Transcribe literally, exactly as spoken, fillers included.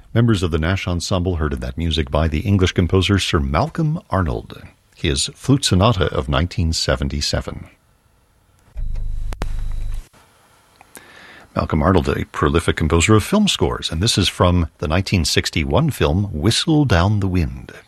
Members of the Nash Ensemble heard of that music by the English composer Sir Malcolm Arnold, his Flute Sonata of nineteen seventy-seven. Malcolm Arnold, a prolific composer of film scores, and this is from the nineteen sixty-one film Whistle Down the Wind.